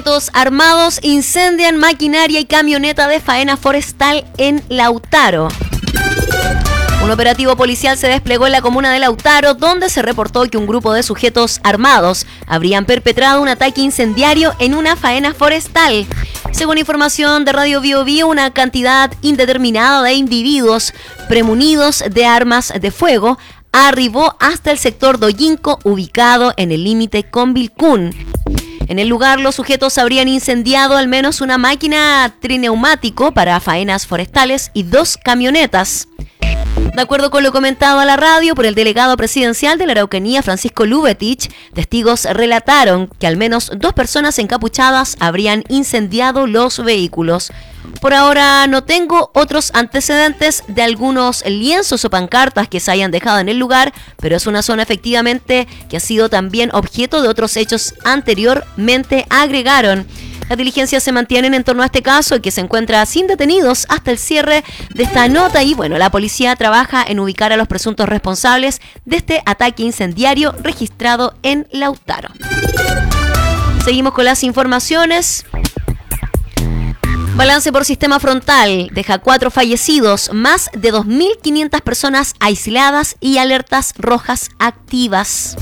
Armados incendian maquinaria y camioneta de faena forestal en Lautaro. Un operativo policial se desplegó en la comuna de Lautaro, donde se reportó que un grupo de sujetos armados habrían perpetrado un ataque incendiario en una faena forestal. Según información de Radio Bio Bio, una cantidad indeterminada de individuos premunidos de armas de fuego arribó hasta el sector Doyinco, ubicado en el límite con Vilcún. En el lugar, los sujetos habrían incendiado al menos una máquina trineumático para faenas forestales y 2 camionetas. De acuerdo con lo comentado a la radio por el delegado presidencial de la Araucanía, Francisco Lubetich, testigos relataron que al menos 2 personas encapuchadas habrían incendiado los vehículos. Por ahora no tengo otros antecedentes de algunos lienzos o pancartas que se hayan dejado en el lugar, pero es una zona efectivamente que ha sido también objeto de otros hechos anteriormente, agregaron. Las diligencias se mantienen en torno a este caso, que se encuentra sin detenidos hasta el cierre de esta nota. Y bueno, la policía trabaja en ubicar a los presuntos responsables de este ataque incendiario registrado en Lautaro. Seguimos con las informaciones. Balance por sistema frontal deja 4 fallecidos, más de 2.500 personas aisladas y alertas rojas activas.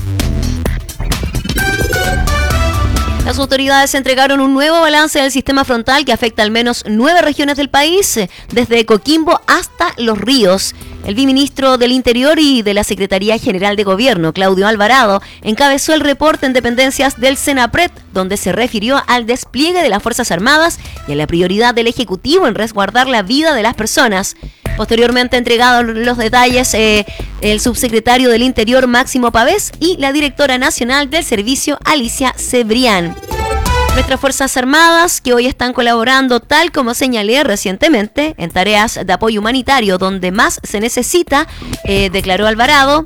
Las autoridades entregaron un nuevo balance del sistema frontal que afecta al menos 9 regiones del país, desde Coquimbo hasta Los Ríos. El viceministro del Interior y de la Secretaría General de Gobierno, Claudio Alvarado, encabezó el reporte en dependencias del Senapred, donde se refirió al despliegue de las Fuerzas Armadas y a la prioridad del Ejecutivo en resguardar la vida de las personas. Posteriormente entregaron los detalles el subsecretario del Interior, Máximo Pavés, y la directora nacional del servicio, Alicia Cebrián. Nuestras Fuerzas Armadas, que hoy están colaborando, tal como señalé recientemente, en tareas de apoyo humanitario donde más se necesita, declaró Alvarado.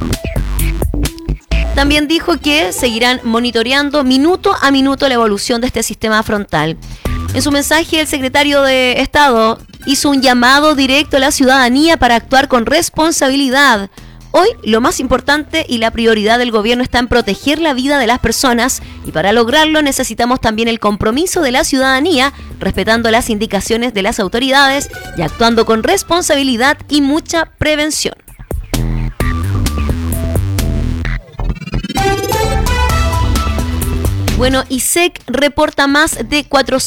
También dijo que seguirán monitoreando minuto a minuto la evolución de este sistema frontal. En su mensaje, el secretario de Estado hizo un llamado directo a la ciudadanía para actuar con responsabilidad. Hoy, lo más importante y la prioridad del gobierno está en proteger la vida de las personas, y para lograrlo necesitamos también el compromiso de la ciudadanía, respetando las indicaciones de las autoridades y actuando con responsabilidad y mucha prevención. Bueno, ISEC reporta más de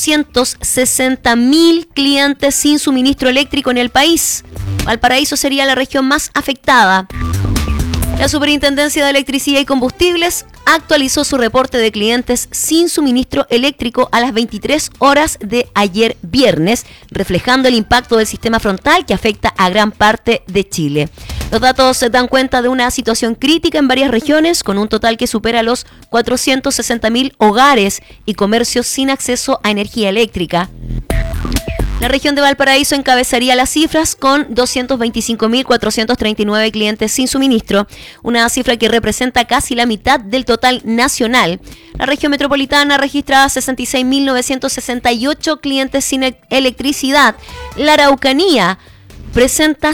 460.000 clientes sin suministro eléctrico en el país. Valparaíso sería la región más afectada. La Superintendencia de Electricidad y Combustibles actualizó su reporte de clientes sin suministro eléctrico a las 23 horas de ayer viernes, reflejando el impacto del sistema frontal que afecta a gran parte de Chile. Los datos dan cuenta de una situación crítica en varias regiones, con un total que supera los 460.000 hogares y comercios sin acceso a energía eléctrica. La región de Valparaíso encabezaría las cifras con 225.439 clientes sin suministro, una cifra que representa casi la mitad del total nacional. La región metropolitana registra 66.968 clientes sin electricidad. La Araucanía presenta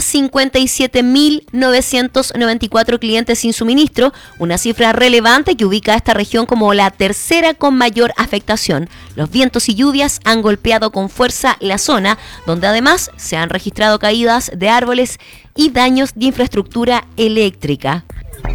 57.994 clientes sin suministro, una cifra relevante que ubica a esta región como la tercera con mayor afectación. Los vientos y lluvias han golpeado con fuerza la zona, donde además se han registrado caídas de árboles y daños de infraestructura eléctrica.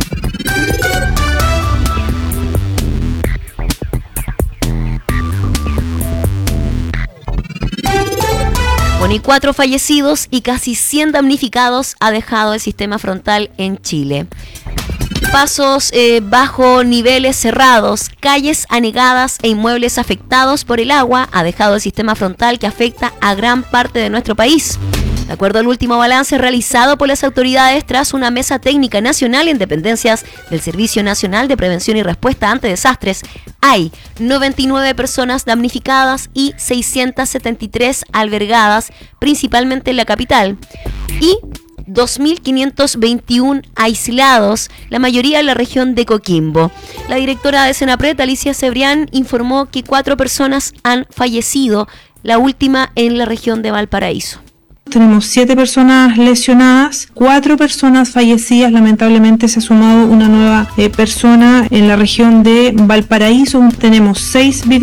Bueno, y 4 fallecidos y casi 100 damnificados ha dejado el sistema frontal en Chile. Pasos bajo niveles cerrados, calles anegadas e inmuebles afectados por el agua ha dejado el sistema frontal que afecta a gran parte de nuestro país. De acuerdo al último balance realizado por las autoridades tras una mesa técnica nacional en dependencias del Servicio Nacional de Prevención y Respuesta ante Desastres, hay 99 personas damnificadas y 673 albergadas, principalmente en la capital, y 2.521 aislados, la mayoría en la región de Coquimbo. La directora de Senapred, Alicia Cebrián, informó que 4 personas han fallecido, la última en la región de Valparaíso. Tenemos 7 personas lesionadas, 4 personas fallecidas. Lamentablemente se ha sumado una nueva persona en la región de Valparaíso. Tenemos 6 viviendas.